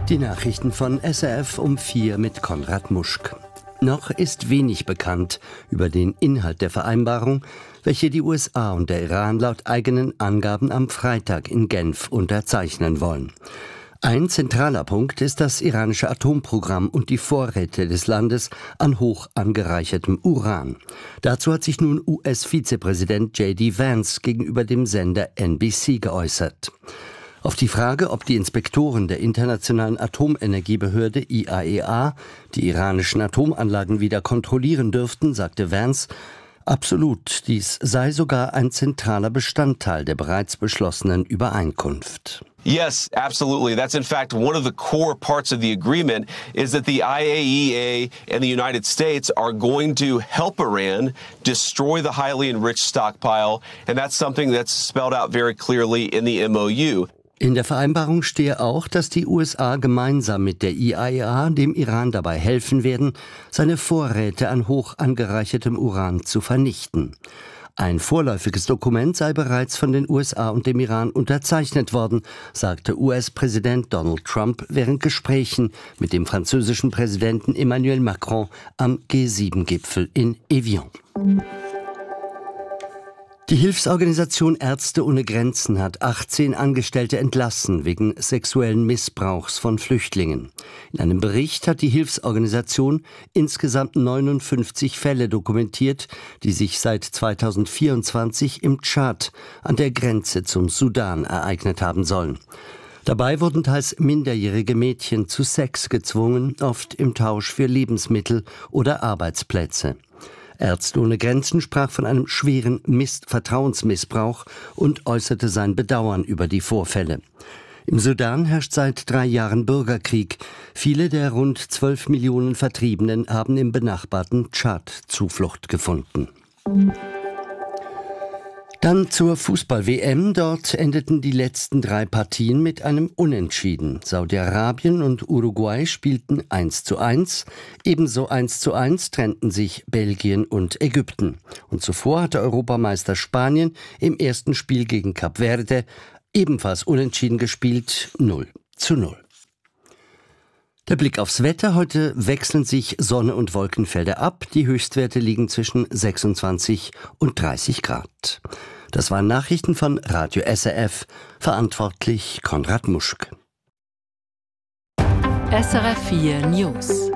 Die Nachrichten von SRF um 4 mit Konrad Muschk. Noch ist wenig bekannt über den Inhalt der Vereinbarung, welche die USA und der Iran laut eigenen Angaben am Freitag in Genf unterzeichnen wollen. Ein zentraler Punkt ist das iranische Atomprogramm und die Vorräte des Landes an hoch angereichertem Uran. Dazu hat sich nun US-Vizepräsident J.D. Vance gegenüber dem Sender NBC geäußert. Auf die Frage, ob die Inspektoren der Internationalen Atomenergiebehörde IAEA die iranischen Atomanlagen wieder kontrollieren dürften, sagte Vance: Absolut, dies sei sogar ein zentraler Bestandteil der bereits beschlossenen Übereinkunft. Yes, absolutely. That's in fact one of the core parts of the agreement is that the IAEA and the United States are going to help Iran destroy the highly enriched stockpile, and that's something that's spelled out very clearly in the MOU. In der Vereinbarung stehe auch, dass die USA gemeinsam mit der IAEA dem Iran dabei helfen werden, seine Vorräte an hoch angereichertem Uran zu vernichten. Ein vorläufiges Dokument sei bereits von den USA und dem Iran unterzeichnet worden, sagte US-Präsident Donald Trump während Gesprächen mit dem französischen Präsidenten Emmanuel Macron am G7-Gipfel in Evian. Die Hilfsorganisation Ärzte ohne Grenzen hat 18 Angestellte entlassen wegen sexuellen Missbrauchs von Flüchtlingen. In einem Bericht hat die Hilfsorganisation insgesamt 59 Fälle dokumentiert, die sich seit 2024 im Tschad an der Grenze zum Sudan ereignet haben sollen. Dabei wurden teils minderjährige Mädchen zu Sex gezwungen, oft im Tausch für Lebensmittel oder Arbeitsplätze. Ärzte ohne Grenzen sprach von einem schweren Vertrauensmissbrauch und äußerte sein Bedauern über die Vorfälle. Im Sudan herrscht seit 3 Jahren Bürgerkrieg. Viele der rund 12 Millionen Vertriebenen haben im benachbarten Tschad Zuflucht gefunden. Dann zur Fußball-WM. Dort endeten die letzten 3 Partien mit einem Unentschieden. Saudi-Arabien und Uruguay spielten 1:1. Ebenso 1:1 trennten sich Belgien und Ägypten. Und zuvor hatte Europameister Spanien im ersten Spiel gegen Kap Verde ebenfalls unentschieden gespielt, 0:0. Der Blick aufs Wetter. Heute wechseln sich Sonne und Wolkenfelder ab. Die Höchstwerte liegen zwischen 26 und 30 Grad. Das waren Nachrichten von Radio SRF. Verantwortlich Konrad Muschk. SRF 4 News.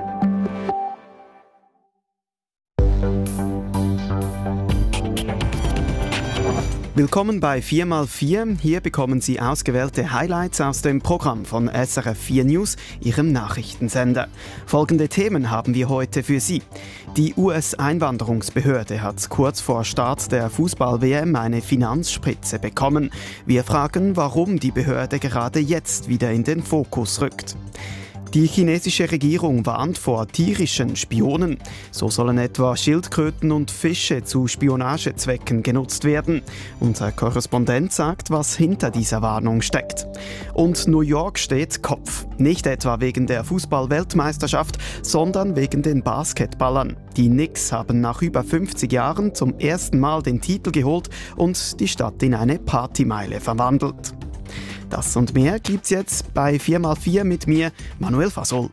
Willkommen bei 4x4. Hier bekommen Sie ausgewählte Highlights aus dem Programm von SRF 4 News, Ihrem Nachrichtensender. Folgende Themen haben wir heute für Sie. Die US-Einwanderungsbehörde hat kurz vor Start der Fußball-WM eine Finanzspritze bekommen. Wir fragen, warum die Behörde gerade jetzt wieder in den Fokus rückt. Die chinesische Regierung warnt vor tierischen Spionen. So sollen etwa Schildkröten und Fische zu Spionagezwecken genutzt werden. Unser Korrespondent sagt, was hinter dieser Warnung steckt. Und New York steht Kopf. Nicht etwa wegen der Fußball-Weltmeisterschaft, sondern wegen den Basketballern. Die Knicks haben nach über 50 Jahren zum ersten Mal den Titel geholt und die Stadt in eine Partymeile verwandelt. Das und mehr gibt's jetzt bei 4x4 mit mir, Manuel Fasol.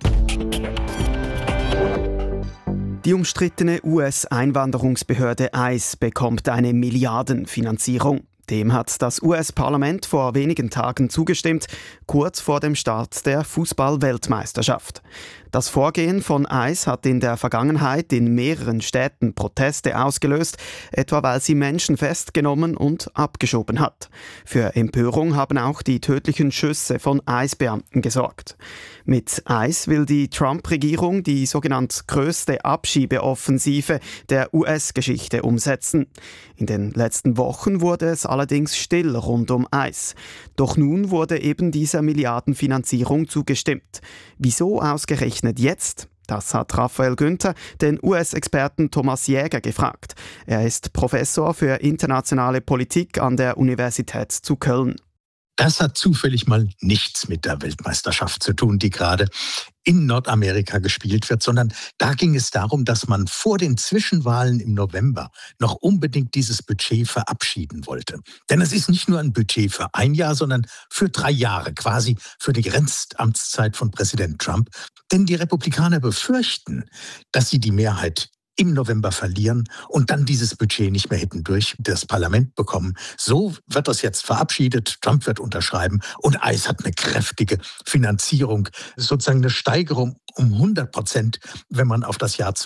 Die umstrittene US-Einwanderungsbehörde ICE bekommt eine Milliardenfinanzierung. Dem hat das US-Parlament vor wenigen Tagen zugestimmt, kurz vor dem Start der Fußball-Weltmeisterschaft. Das Vorgehen von ICE hat in der Vergangenheit in mehreren Städten Proteste ausgelöst, etwa weil sie Menschen festgenommen und abgeschoben hat. Für Empörung haben auch die tödlichen Schüsse von ICE-Beamten gesorgt. Mit ICE will die Trump-Regierung die sogenannte größte Abschiebeoffensive der US-Geschichte umsetzen. In den letzten Wochen wurde es allerdings still rund um ICE. Doch nun wurde eben dieser Milliardenfinanzierung zugestimmt. Wieso ausgerechnet jetzt? Das hat Raphael Günther den US-Experten Thomas Jäger gefragt. Er ist Professor für internationale Politik an der Universität zu Köln. Das hat zufällig mal nichts mit der Weltmeisterschaft zu tun, die gerade in Nordamerika gespielt wird, sondern da ging es darum, dass man vor den Zwischenwahlen im November noch unbedingt dieses Budget verabschieden wollte. Denn es ist nicht nur ein Budget für ein Jahr, sondern für 3 Jahre, quasi für die Grenzamtszeit von Präsident Trump. Denn die Republikaner befürchten, dass sie die Mehrheit im November verlieren und dann dieses Budget nicht mehr hätten durch das Parlament bekommen. So wird das jetzt verabschiedet, Trump wird unterschreiben und ICE hat eine kräftige Finanzierung, sozusagen eine Steigerung um 100%, wenn man auf das Jahr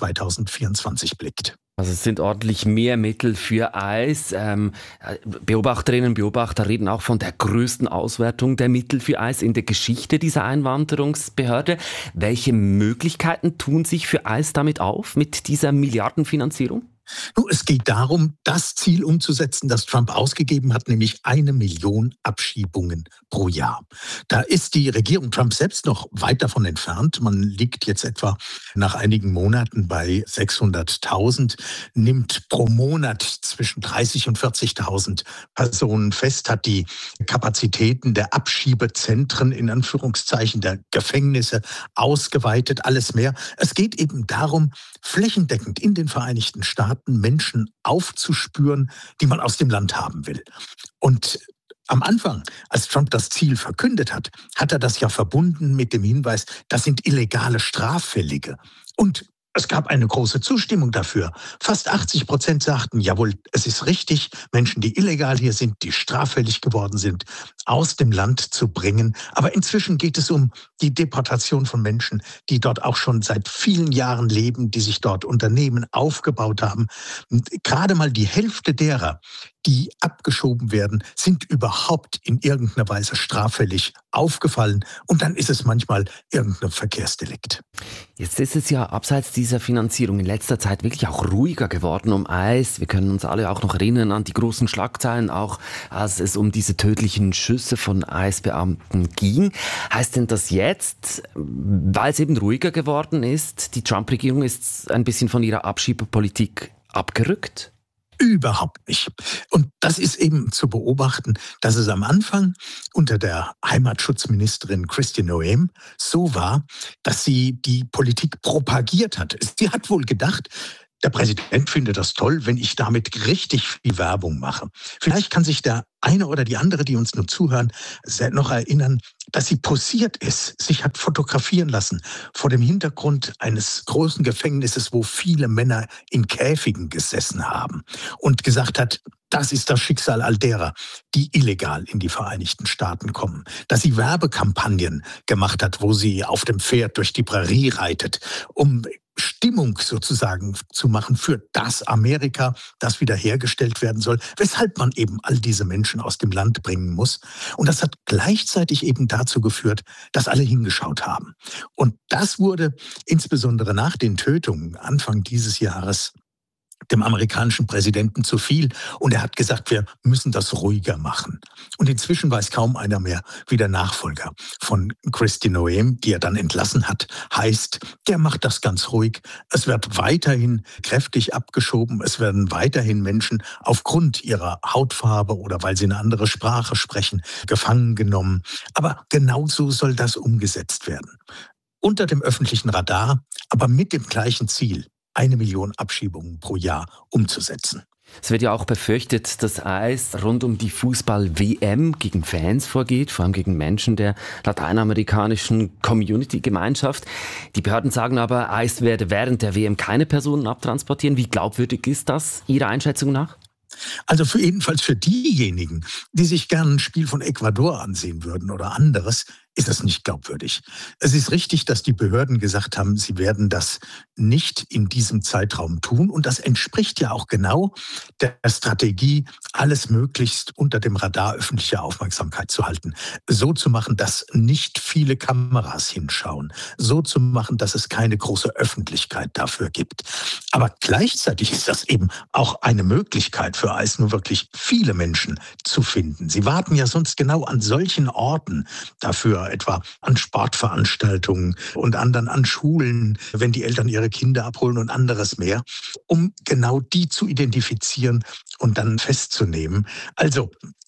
2024 blickt. Also es sind ordentlich mehr Mittel für ICE. Beobachterinnen und Beobachter reden auch von der größten Auswertung der Mittel für ICE in der Geschichte dieser Einwanderungsbehörde. Welche Möglichkeiten tun sich für ICE damit auf, mit dieser Milliardenfinanzierung? Nun, es geht darum, das Ziel umzusetzen, das Trump ausgegeben hat, nämlich 1 Million Abschiebungen pro Jahr. Da ist die Regierung Trump selbst noch weit davon entfernt. Man liegt jetzt etwa nach einigen Monaten bei 600.000, nimmt pro Monat zwischen 30.000 und 40.000 Personen fest, hat die Kapazitäten der Abschiebezentren, in Anführungszeichen, der Gefängnisse ausgeweitet, alles mehr. Es geht eben darum, flächendeckend in den Vereinigten Staaten Menschen aufzuspüren, die man aus dem Land haben will. Und am Anfang, als Trump das Ziel verkündet hat, hat er das ja verbunden mit dem Hinweis, das sind illegale Straffällige. Und es gab eine große Zustimmung dafür. Fast 80% sagten, jawohl, es ist richtig, Menschen, die illegal hier sind, die straffällig geworden sind, aus dem Land zu bringen. Aber inzwischen geht es um die Deportation von Menschen, die dort auch schon seit vielen Jahren leben, die sich dort Unternehmen aufgebaut haben. Und gerade mal die Hälfte derer, die abgeschoben werden, sind überhaupt in irgendeiner Weise straffällig aufgefallen. Und dann ist es manchmal irgendein Verkehrsdelikt. Jetzt ist es ja abseits dieser Finanzierung in letzter Zeit wirklich auch ruhiger geworden um ICE. Wir können uns alle auch noch erinnern an die großen Schlagzeilen, auch als es um diese tödlichen Schüsse von ICE-Beamten ging. Heißt denn das jetzt, weil es eben ruhiger geworden ist, die Trump-Regierung ist ein bisschen von ihrer Abschiebepolitik abgerückt? Überhaupt nicht. Und das ist eben zu beobachten, dass es am Anfang unter der Heimatschutzministerin Kristi Noem so war, dass sie die Politik propagiert hat. Sie hat wohl gedacht, der Präsident findet das toll, wenn ich damit richtig viel Werbung mache. Vielleicht kann sich der eine oder die andere, die uns nur zuhören, noch erinnern, dass sie posiert ist, sich hat fotografieren lassen vor dem Hintergrund eines großen Gefängnisses, wo viele Männer in Käfigen gesessen haben und gesagt hat, das ist das Schicksal all derer, die illegal in die Vereinigten Staaten kommen. Dass sie Werbekampagnen gemacht hat, wo sie auf dem Pferd durch die Prärie reitet, um Stimmung sozusagen zu machen für das Amerika, das wiederhergestellt werden soll, weshalb man eben all diese Menschen aus dem Land bringen muss. Und das hat gleichzeitig eben dazu geführt, dass alle hingeschaut haben. Und das wurde insbesondere nach den Tötungen Anfang dieses Jahres dem amerikanischen Präsidenten zu viel. Und er hat gesagt, wir müssen das ruhiger machen. Und inzwischen weiß kaum einer mehr, wie der Nachfolger von Kristi Noem, die er dann entlassen hat, heißt. Der macht das ganz ruhig. Es wird weiterhin kräftig abgeschoben. Es werden weiterhin Menschen aufgrund ihrer Hautfarbe oder weil sie eine andere Sprache sprechen, gefangen genommen. Aber genauso soll das umgesetzt werden. Unter dem öffentlichen Radar, aber mit dem gleichen Ziel, 1 Million Abschiebungen pro Jahr umzusetzen. Es wird ja auch befürchtet, dass ICE rund um die Fußball-WM gegen Fans vorgeht, vor allem gegen Menschen der lateinamerikanischen Community-Gemeinschaft. Die Behörden sagen aber, ICE werde während der WM keine Personen abtransportieren. Wie glaubwürdig ist das Ihrer Einschätzung nach? Also jedenfalls für diejenigen, die sich gern ein Spiel von Ecuador ansehen würden oder anderes, ist das nicht glaubwürdig. Es ist richtig, dass die Behörden gesagt haben, sie werden das nicht in diesem Zeitraum tun. Und das entspricht ja auch genau der Strategie, alles möglichst unter dem Radar öffentlicher Aufmerksamkeit zu halten. So zu machen, dass nicht viele Kameras hinschauen. So zu machen, dass es keine große Öffentlichkeit dafür gibt. Aber gleichzeitig ist das eben auch eine Möglichkeit für ICE, nur wirklich viele Menschen zu finden. Sie warten ja sonst genau an solchen Orten dafür, etwa an Sportveranstaltungen und anderen an Schulen, wenn die Eltern ihre Kinder abholen und anderes mehr, um genau die zu identifizieren und dann festzunehmen. Also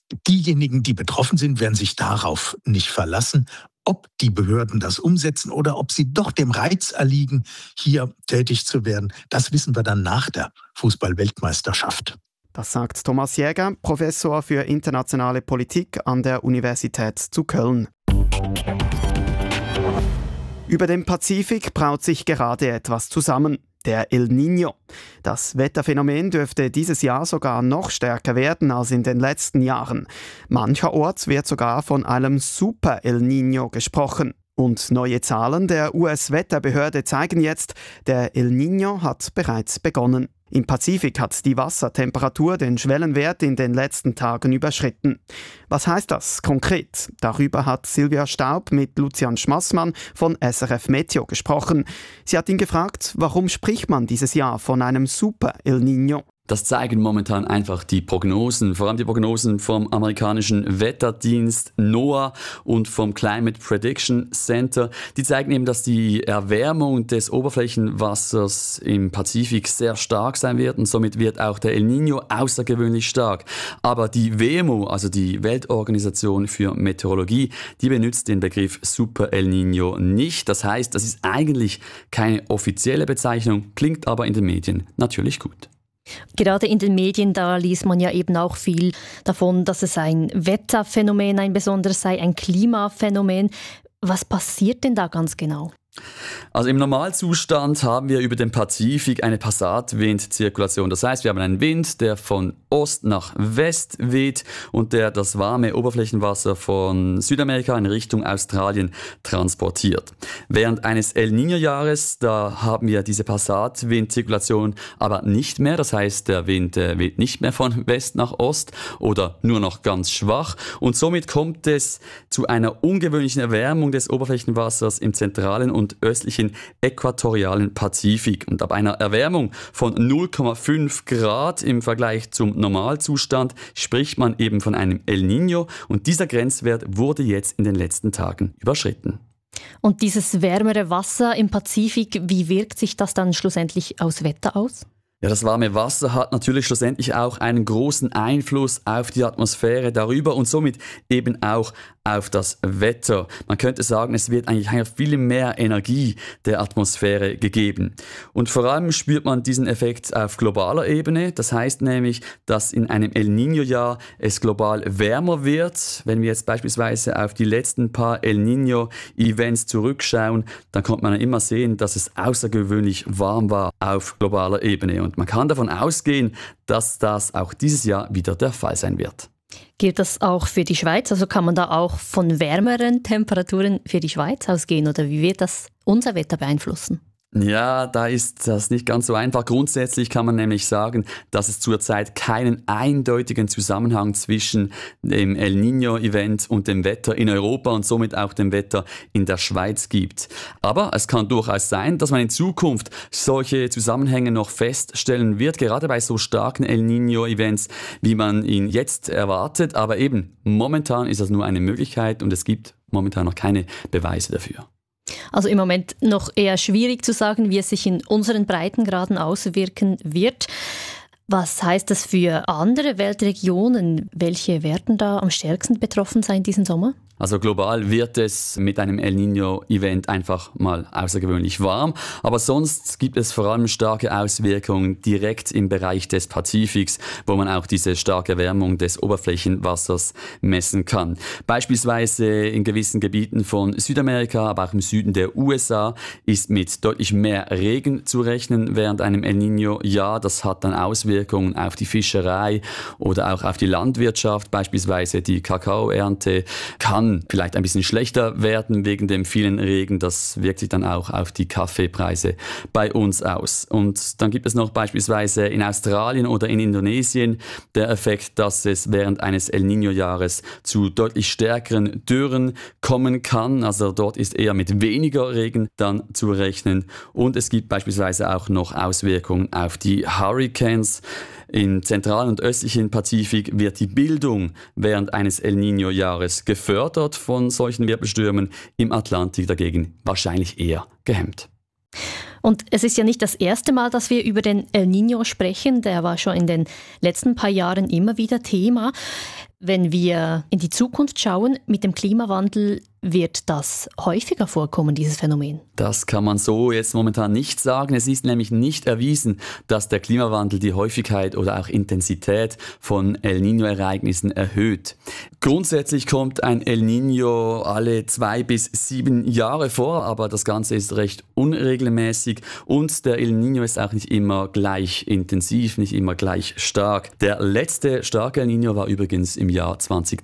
diejenigen, die betroffen sind, werden sich darauf nicht verlassen, ob die Behörden das umsetzen oder ob sie doch dem Reiz erliegen, hier tätig zu werden. Das wissen wir dann nach der Fußball-Weltmeisterschaft. Das sagt Thomas Jäger, Professor für internationale Politik an der Universität zu Köln. Über dem Pazifik braut sich gerade etwas zusammen. Der El Niño. Das Wetterphänomen dürfte dieses Jahr sogar noch stärker werden als in den letzten Jahren. Mancherorts wird sogar von einem Super El Niño gesprochen. Und neue Zahlen der US-Wetterbehörde zeigen jetzt, der El Niño hat bereits begonnen. Im Pazifik hat die Wassertemperatur den Schwellenwert in den letzten Tagen überschritten. Was heißt das konkret? Darüber hat Silvia Staub mit Lucian Schmassmann von SRF Meteo gesprochen. Sie hat ihn gefragt, warum spricht man dieses Jahr von einem Super El Niño? Das zeigen momentan einfach die Prognosen, vor allem die Prognosen vom amerikanischen Wetterdienst NOAA und vom Climate Prediction Center. Die zeigen eben, dass die Erwärmung des Oberflächenwassers im Pazifik sehr stark sein wird und somit wird auch der El Niño außergewöhnlich stark. Aber die WMO, also die Weltorganisation für Meteorologie, die benutzt den Begriff Super El Niño nicht. Das heißt, das ist eigentlich keine offizielle Bezeichnung, klingt aber in den Medien natürlich gut. Gerade in den Medien, da liest man ja eben auch viel davon, dass es ein Wetterphänomen, ein besonderes sei, ein Klimaphänomen. Was passiert denn da ganz genau? Also im Normalzustand haben wir über den Pazifik eine Passatwindzirkulation. Das heißt, wir haben einen Wind, der von Ost nach West weht und der das warme Oberflächenwasser von Südamerika in Richtung Australien transportiert. Während eines El Niño-Jahres, da haben wir diese Passatwindzirkulation aber nicht mehr. Das heißt, der Wind weht nicht mehr von West nach Ost oder nur noch ganz schwach. Und somit kommt es zu einer ungewöhnlichen Erwärmung des Oberflächenwassers im zentralen und östlichen äquatorialen Pazifik. Und ab einer Erwärmung von 0,5 Grad im Vergleich zum Normalzustand spricht man eben von einem El Niño und dieser Grenzwert wurde jetzt in den letzten Tagen überschritten. Und dieses wärmere Wasser im Pazifik, wie wirkt sich das dann schlussendlich aufs Wetter aus? Ja, das warme Wasser hat natürlich schlussendlich auch einen großen Einfluss auf die Atmosphäre darüber und somit eben auch auf das Wetter. Man könnte sagen, es wird eigentlich viel mehr Energie der Atmosphäre gegeben. Und vor allem spürt man diesen Effekt auf globaler Ebene. Das heißt nämlich, dass in einem El Niño-Jahr es global wärmer wird. Wenn wir jetzt beispielsweise auf die letzten paar El Niño-Events zurückschauen, dann konnte man immer sehen, dass es außergewöhnlich warm war auf globaler Ebene. Und man kann davon ausgehen, dass das auch dieses Jahr wieder der Fall sein wird. Gilt das auch für die Schweiz? Also kann man da auch von wärmeren Temperaturen für die Schweiz ausgehen? Oder wie wird das unser Wetter beeinflussen? Ja, da ist das nicht ganz so einfach. Grundsätzlich kann man nämlich sagen, dass es zurzeit keinen eindeutigen Zusammenhang zwischen dem El Niño-Event und dem Wetter in Europa und somit auch dem Wetter in der Schweiz gibt. Aber es kann durchaus sein, dass man in Zukunft solche Zusammenhänge noch feststellen wird, gerade bei so starken El Niño-Events, wie man ihn jetzt erwartet. Aber eben, momentan ist das nur eine Möglichkeit und es gibt momentan noch keine Beweise dafür. Also im Moment noch eher schwierig zu sagen, wie es sich in unseren Breitengraden auswirken wird. Was heißt das für andere Weltregionen? Welche werden da am stärksten betroffen sein diesen Sommer? Also global wird es mit einem El Niño-Event einfach mal außergewöhnlich warm. Aber sonst gibt es vor allem starke Auswirkungen direkt im Bereich des Pazifiks, wo man auch diese starke Erwärmung des Oberflächenwassers messen kann. Beispielsweise in gewissen Gebieten von Südamerika, aber auch im Süden der USA ist mit deutlich mehr Regen zu rechnen während einem El Niño-Jahr. Das hat dann Auswirkungen auf die Fischerei oder auch auf die Landwirtschaft. Beispielsweise die Kakaoernte kann vielleicht ein bisschen schlechter werden wegen dem vielen Regen. Das wirkt sich dann auch auf die Kaffeepreise bei uns aus. Und dann gibt es noch beispielsweise in Australien oder in Indonesien der Effekt, dass es während eines El Niño-Jahres zu deutlich stärkeren Dürren kommen kann. Also dort ist eher mit weniger Regen dann zu rechnen. Und es gibt beispielsweise auch noch Auswirkungen auf die Hurricanes. Im zentralen und östlichen Pazifik wird die Bildung während eines El Niño-Jahres gefördert von solchen Wirbelstürmen, im Atlantik dagegen wahrscheinlich eher gehemmt. Und es ist ja nicht das erste Mal, dass wir über den El Niño sprechen. Der war schon in den letzten paar Jahren immer wieder Thema. Wenn wir in die Zukunft schauen, mit dem Klimawandel wird das häufiger vorkommen, dieses Phänomen? Das kann man so jetzt momentan nicht sagen. Es ist nämlich nicht erwiesen, dass der Klimawandel die Häufigkeit oder auch Intensität von El Niño-Ereignissen erhöht. Grundsätzlich kommt ein El Niño alle 2 bis 7 Jahre vor, aber das Ganze ist recht unregelmäßig und der El Niño ist auch nicht immer gleich intensiv, nicht immer gleich stark. Der letzte starke El Niño war übrigens im Jahr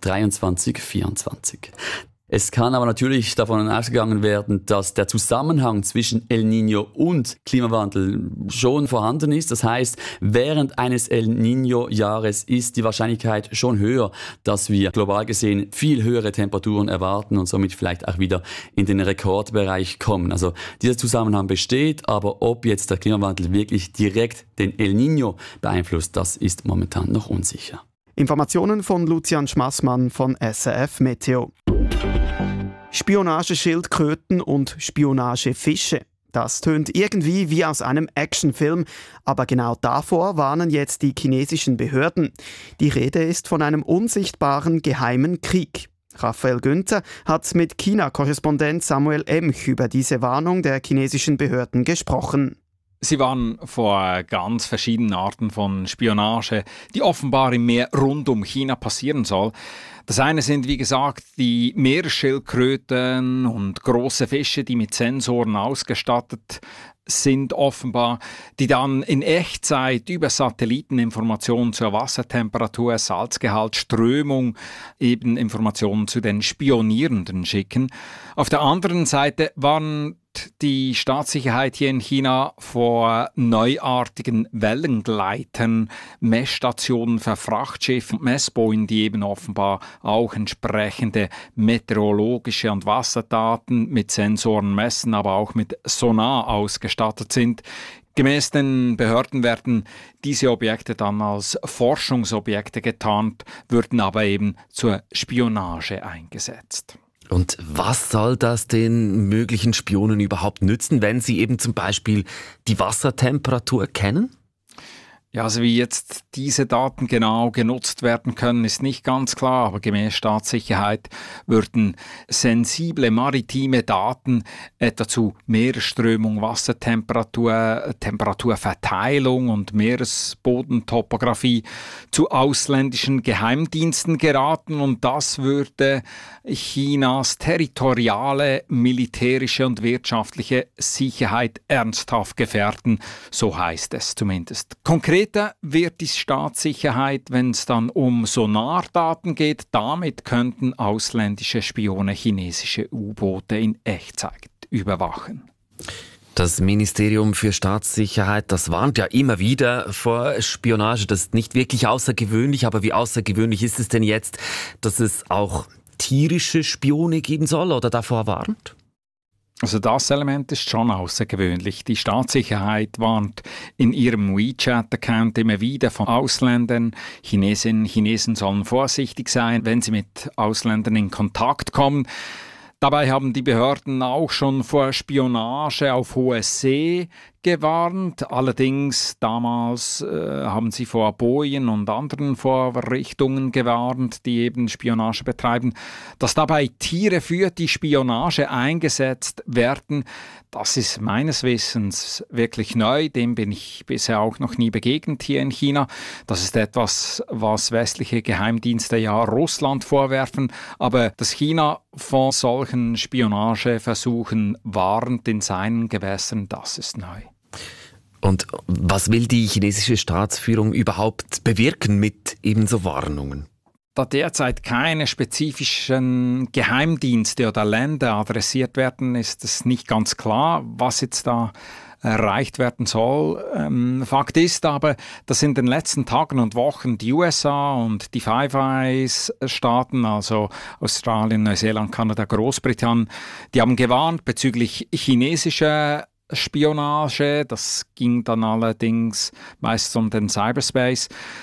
2023-24. Es kann aber natürlich davon ausgegangen werden, dass der Zusammenhang zwischen El Niño und Klimawandel schon vorhanden ist. Das heißt, während eines El Niño-Jahres ist die Wahrscheinlichkeit schon höher, dass wir global gesehen viel höhere Temperaturen erwarten und somit vielleicht auch wieder in den Rekordbereich kommen. Also dieser Zusammenhang besteht, aber ob jetzt der Klimawandel wirklich direkt den El Niño beeinflusst, das ist momentan noch unsicher. Informationen von Lucian Schmassmann von SRF Meteo. Spionageschildkröten und Spionagefische. Das tönt irgendwie wie aus einem Actionfilm, aber genau davor warnen jetzt die chinesischen Behörden. Die Rede ist von einem unsichtbaren geheimen Krieg. Raphael Günther hat mit China-Korrespondent Samuel Emch über diese Warnung der chinesischen Behörden gesprochen. Sie warnen vor ganz verschiedenen Arten von Spionage, die offenbar im Meer rund um China passieren soll. Das eine sind, wie gesagt, die Meeresschildkröten und große Fische, die mit Sensoren ausgestattet sind offenbar, die dann in Echtzeit über Satelliteninformationen zur Wassertemperatur, Salzgehalt, Strömung eben Informationen zu den Spionierenden schicken. Auf der anderen Seite warnt die Staatssicherheit hier in China vor neuartigen Wellengleitern, Messstationen für Frachtschiffe und Messbojen, die eben offenbar auch entsprechende meteorologische und Wasserdaten mit Sensoren messen, aber auch mit Sonar ausgestattet sind. Gemäß den Behörden werden diese Objekte dann als Forschungsobjekte getarnt, würden aber eben zur Spionage eingesetzt. Und was soll das den möglichen Spionen überhaupt nützen, wenn sie eben zum Beispiel die Wassertemperatur kennen? Ja, also wie jetzt diese Daten genau genutzt werden können, ist nicht ganz klar, aber gemäß Staatssicherheit würden sensible maritime Daten etwa zu Meeresströmung, Wassertemperatur, Temperaturverteilung und Meeresbodentopographie zu ausländischen Geheimdiensten geraten und das würde Chinas territoriale, militärische und wirtschaftliche Sicherheit ernsthaft gefährden, so heißt es zumindest. Konkreter wird die Staatssicherheit, wenn es dann um Sonardaten geht. Damit könnten ausländische Spione chinesische U-Boote in Echtzeit überwachen. Das Ministerium für Staatssicherheit, das warnt ja immer wieder vor Spionage. Das ist nicht wirklich außergewöhnlich, aber wie außergewöhnlich ist es denn jetzt, dass es auch tierische Spione geben soll oder davor warnt? Also das Element ist schon außergewöhnlich. Die Staatssicherheit warnt in ihrem WeChat-Account immer wieder von Ausländern. Chinesinnen und Chinesen sollen vorsichtig sein, wenn sie mit Ausländern in Kontakt kommen. Dabei haben die Behörden auch schon vor Spionage auf hoher See gewarnt. Allerdings damals haben sie vor Bojen und anderen Vorrichtungen gewarnt, die eben Spionage betreiben. Dass dabei Tiere für die Spionage eingesetzt werden, das ist meines Wissens wirklich neu. Dem bin ich bisher auch noch nie begegnet hier in China. Das ist etwas, was westliche Geheimdienste ja Russland vorwerfen. Aber dass China von solchen Spionageversuchen warnt in seinen Gewässern, das ist neu. Und was will die chinesische Staatsführung überhaupt bewirken mit ebenso Warnungen? Da derzeit keine spezifischen Geheimdienste oder Länder adressiert werden, ist es nicht ganz klar, was jetzt da erreicht werden soll. Fakt ist aber, dass in den letzten Tagen und Wochen die USA und die Five Eyes-Staaten, also Australien, Neuseeland, Kanada, Großbritannien, die haben gewarnt bezüglich chinesischer Spionage. Das ging dann allerdings meist um den Cyberspace.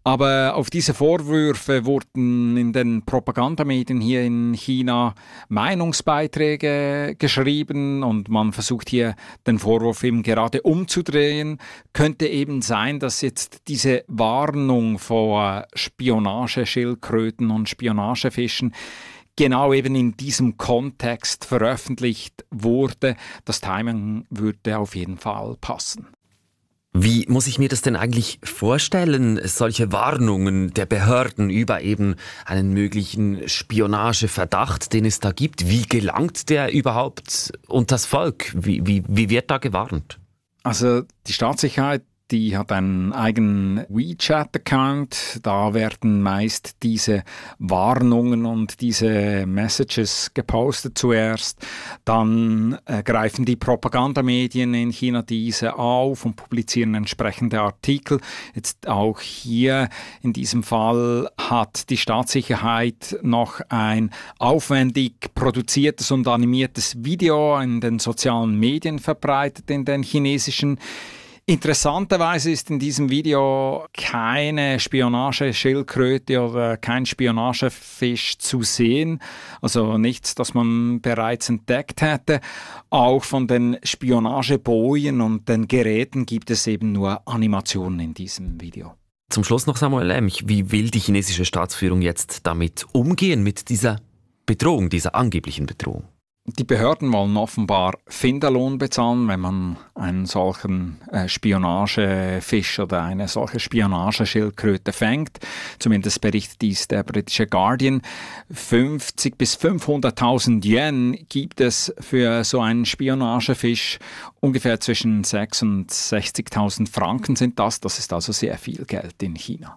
Aber auf diese Vorwürfe wurden in den Propagandamedien hier in China Meinungsbeiträge geschrieben und man versucht hier den Vorwurf eben gerade umzudrehen. Könnte eben sein, dass jetzt diese Warnung vor Spionageschildkröten und Spionagefischen genau eben in diesem Kontext veröffentlicht wurde. Das Timing würde auf jeden Fall passen. Wie muss ich mir das denn eigentlich vorstellen, solche Warnungen der Behörden über eben einen möglichen Spionageverdacht, den es da gibt? Wie gelangt der überhaupt unters Volk? Wie wird da gewarnt? Also die Staatssicherheit, die hat einen eigenen WeChat-Account. Da werden meist diese Warnungen und diese Messages gepostet zuerst. Dann greifen die Propagandamedien in China diese auf und publizieren entsprechende Artikel. Jetzt auch hier in diesem Fall hat die Staatssicherheit noch ein aufwendig produziertes und animiertes Video in den sozialen Medien verbreitet, in den chinesischen. Interessanterweise ist in diesem Video keine Spionageschildkröte oder kein Spionagefisch zu sehen, also nichts, das man bereits entdeckt hätte. Auch von den Spionagebojen und den Geräten gibt es eben nur Animationen in diesem Video. Zum Schluss noch Samuel Emch, wie will die chinesische Staatsführung jetzt damit umgehen, mit dieser Bedrohung, dieser angeblichen Bedrohung? Die Behörden wollen offenbar Finderlohn bezahlen, wenn man einen solchen Spionagefisch oder eine solche Spionageschildkröte fängt. Zumindest berichtet dies der britische Guardian. 50.000 bis 500.000 Yen gibt es für so einen Spionagefisch. Ungefähr zwischen 6.000 und 60.000 Franken sind das. Das ist also sehr viel Geld in China.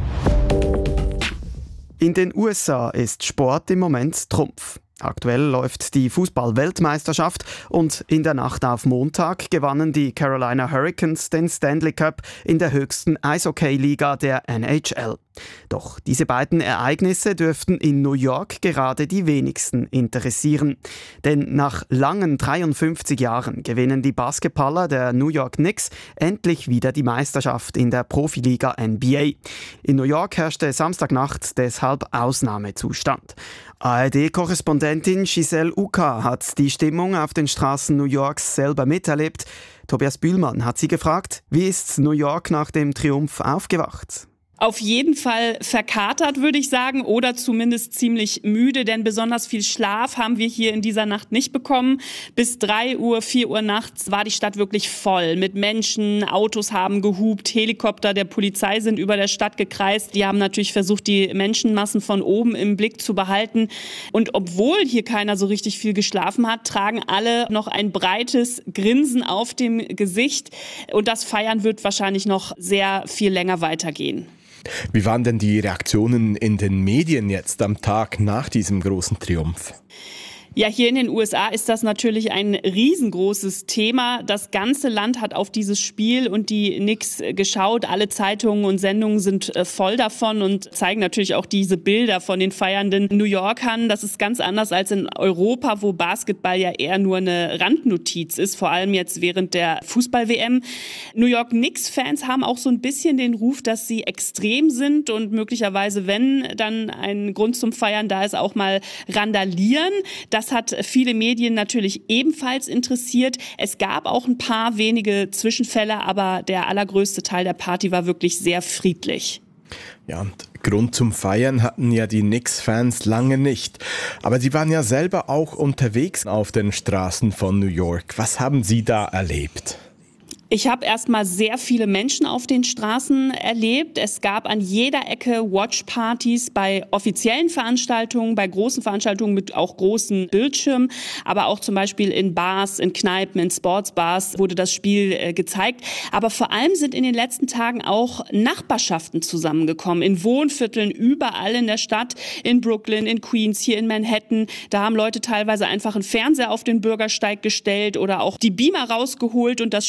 In den USA ist Sport im Moment Trumpf. Aktuell läuft die Fußball-Weltmeisterschaft und in der Nacht auf Montag gewannen die Carolina Hurricanes den Stanley Cup in der höchsten Eishockey-Liga der NHL. Doch diese beiden Ereignisse dürften in New York gerade die wenigsten interessieren. Denn nach langen 53 Jahren gewinnen die Basketballer der New York Knicks endlich wieder die Meisterschaft in der Profiliga NBA. In New York herrschte Samstagnacht deshalb Ausnahmezustand. ARD-Korrespondentin Giselle Uka hat die Stimmung auf den Straßen New Yorks selber miterlebt. Tobias Bühlmann hat sie gefragt, wie ist New York nach dem Triumph aufgewacht? Auf jeden Fall verkatert, würde ich sagen, oder zumindest ziemlich müde, denn besonders viel Schlaf haben wir hier in dieser Nacht nicht bekommen. Bis 3 Uhr, 4 Uhr nachts war die Stadt wirklich voll mit Menschen, Autos haben gehupt, Helikopter der Polizei sind über der Stadt gekreist. Die haben natürlich versucht, die Menschenmassen von oben im Blick zu behalten. Und obwohl hier keiner so richtig viel geschlafen hat, tragen alle noch ein breites Grinsen auf dem Gesicht. Und das Feiern wird wahrscheinlich noch sehr viel länger weitergehen. Wie waren denn die Reaktionen in den Medien jetzt am Tag nach diesem großen Triumph? Ja, hier in den USA ist das natürlich ein riesengroßes Thema. Das ganze Land hat auf dieses Spiel und die Knicks geschaut. Alle Zeitungen und Sendungen sind voll davon und zeigen natürlich auch diese Bilder von den feiernden New Yorkern. Das ist ganz anders als in Europa, wo Basketball ja eher nur eine Randnotiz ist, vor allem jetzt während der Fußball-WM. New York Knicks-Fans haben auch so ein bisschen den Ruf, dass sie extrem sind und möglicherweise, wenn dann ein Grund zum Feiern da ist, auch mal randalieren. Das hat viele Medien natürlich ebenfalls interessiert. Es gab auch ein paar wenige Zwischenfälle, aber der allergrößte Teil der Party war wirklich sehr friedlich. Ja, und Grund zum Feiern hatten ja die Knicks-Fans lange nicht. Aber sie waren ja selber auch unterwegs auf den Straßen von New York. Was haben Sie da erlebt? Ich habe erstmal sehr viele Menschen auf den Straßen erlebt. Es gab an jeder Ecke Watchpartys bei offiziellen Veranstaltungen, bei großen Veranstaltungen mit auch großen Bildschirmen, aber auch zum Beispiel in Bars, in Kneipen, in Sportsbars wurde das Spiel gezeigt. Aber vor allem sind in den letzten Tagen auch Nachbarschaften zusammengekommen, in Wohnvierteln, überall in der Stadt, in Brooklyn, in Queens, hier in Manhattan. Da haben Leute teilweise einfach einen Fernseher auf den Bürgersteig gestellt oder auch die Beamer rausgeholt und das Spiel auf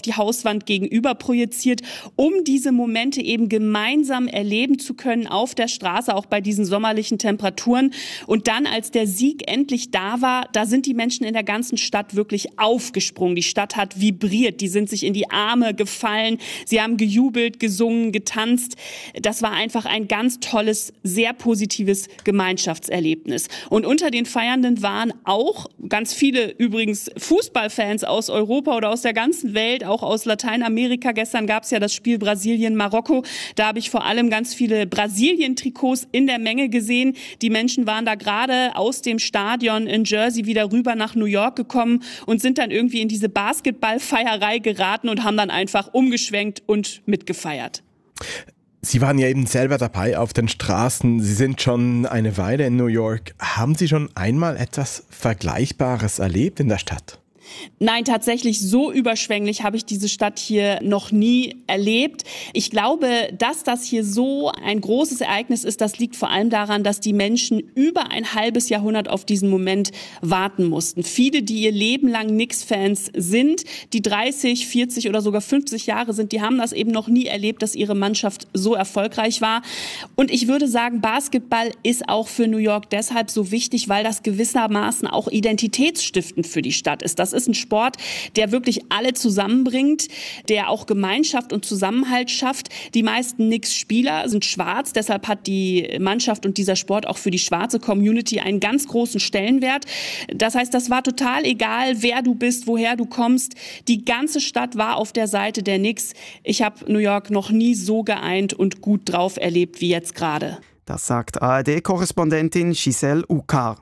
die Hauswand gegenüber projiziert, um diese Momente eben gemeinsam erleben zu können auf der Straße, auch bei diesen sommerlichen Temperaturen. Und dann, als der Sieg endlich da war, da sind die Menschen in der ganzen Stadt wirklich aufgesprungen. Die Stadt hat vibriert, die sind sich in die Arme gefallen, sie haben gejubelt, gesungen, getanzt. Das war einfach ein ganz tolles, sehr positives Gemeinschaftserlebnis. Und unter den Feiernden waren auch ganz viele übrigens Fußballfans aus Europa oder aus der ganzen Welt, auch aus Lateinamerika. Gestern gab es ja das Spiel Brasilien-Marokko. Da habe ich vor allem ganz viele Brasilien-Trikots in der Menge gesehen. Die Menschen waren da gerade aus dem Stadion in Jersey wieder rüber nach New York gekommen und sind dann irgendwie in diese Basketballfeierei geraten und haben dann einfach umgeschwenkt und mitgefeiert. Sie waren ja eben selber dabei auf den Straßen. Sie sind schon eine Weile in New York. Haben Sie schon einmal etwas Vergleichbares erlebt in der Stadt? Nein, tatsächlich so überschwänglich habe ich diese Stadt hier noch nie erlebt. Ich glaube, dass das hier so ein großes Ereignis ist, das liegt vor allem daran, dass die Menschen über ein halbes Jahrhundert auf diesen Moment warten mussten. Viele, die ihr Leben lang Knicks-Fans sind, die 30, 40 oder sogar 50 Jahre sind, die haben das eben noch nie erlebt, dass ihre Mannschaft so erfolgreich war. Und ich würde sagen, Basketball ist auch für New York deshalb so wichtig, weil das gewissermaßen auch identitätsstiftend für die Stadt ist. Das ist ein Sport, der wirklich alle zusammenbringt, der auch Gemeinschaft und Zusammenhalt schafft. Die meisten Knicks-Spieler sind schwarz, deshalb hat die Mannschaft und dieser Sport auch für die schwarze Community einen ganz großen Stellenwert. Das heißt, das war total egal, wer du bist, woher du kommst. Die ganze Stadt war auf der Seite der Knicks. Ich habe New York noch nie so geeint und gut drauf erlebt wie jetzt gerade. Das sagt ARD-Korrespondentin Giselle Uckar.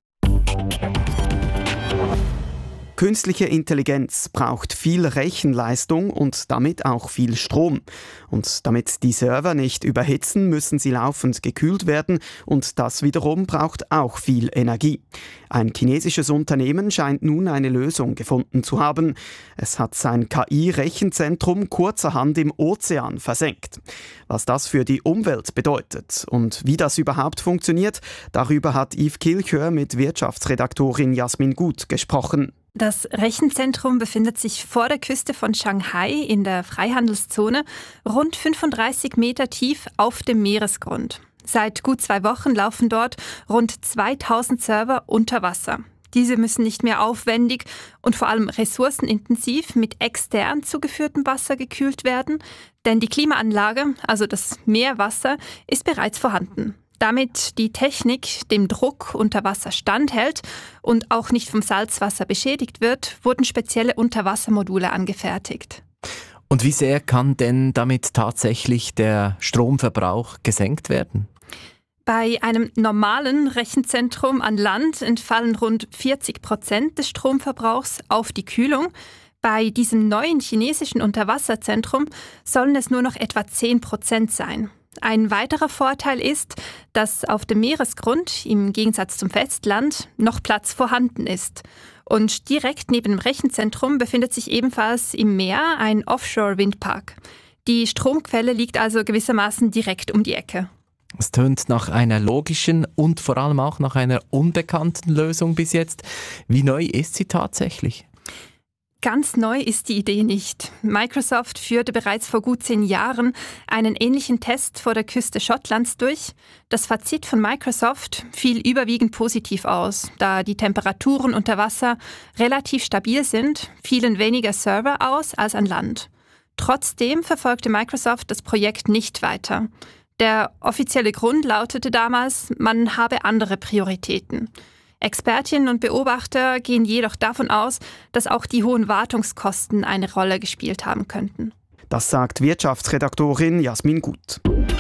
Künstliche Intelligenz braucht viel Rechenleistung und damit auch viel Strom. Und damit die Server nicht überhitzen, müssen sie laufend gekühlt werden und das wiederum braucht auch viel Energie. Ein chinesisches Unternehmen scheint nun eine Lösung gefunden zu haben. Es hat sein KI-Rechenzentrum kurzerhand im Ozean versenkt. Was das für die Umwelt bedeutet und wie das überhaupt funktioniert, darüber hat Yves Kilchör mit Wirtschaftsredaktorin Jasmin Gut gesprochen. Das Rechenzentrum befindet sich vor der Küste von Shanghai in der Freihandelszone, rund 35 Meter tief auf dem Meeresgrund. Seit gut 2 Wochen laufen dort rund 2000 Server unter Wasser. Diese müssen nicht mehr aufwendig und vor allem ressourcenintensiv mit extern zugeführtem Wasser gekühlt werden, denn die Klimaanlage, also das Meerwasser, ist bereits vorhanden. Damit die Technik dem Druck unter Wasser standhält und auch nicht vom Salzwasser beschädigt wird, wurden spezielle Unterwassermodule angefertigt. Und wie sehr kann denn damit tatsächlich der Stromverbrauch gesenkt werden? Bei einem normalen Rechenzentrum an Land entfallen rund 40% des Stromverbrauchs auf die Kühlung. Bei diesem neuen chinesischen Unterwasserzentrum sollen es nur noch etwa 10% sein. Ein weiterer Vorteil ist, dass auf dem Meeresgrund, im Gegensatz zum Festland, noch Platz vorhanden ist. Und direkt neben dem Rechenzentrum befindet sich ebenfalls im Meer ein Offshore-Windpark. Die Stromquelle liegt also gewissermaßen direkt um die Ecke. Es tönt nach einer logischen und vor allem auch nach einer unbekannten Lösung bis jetzt. Wie neu ist sie tatsächlich? Ganz neu ist die Idee nicht. Microsoft führte bereits vor gut 10 Jahren einen ähnlichen Test vor der Küste Schottlands durch. Das Fazit von Microsoft fiel überwiegend positiv aus, da die Temperaturen unter Wasser relativ stabil sind, fielen weniger Server aus als an Land. Trotzdem verfolgte Microsoft das Projekt nicht weiter. Der offizielle Grund lautete damals, man habe andere Prioritäten. Expertinnen und Beobachter gehen jedoch davon aus, dass auch die hohen Wartungskosten eine Rolle gespielt haben könnten. Das sagt Wirtschaftsredaktorin Jasmin Gut.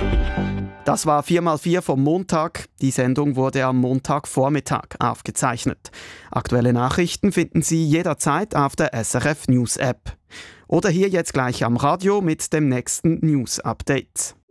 Das war 4x4 vom Montag. Die Sendung wurde am Montagvormittag aufgezeichnet. Aktuelle Nachrichten finden Sie jederzeit auf der SRF News App. Oder hier jetzt gleich am Radio mit dem nächsten News Update.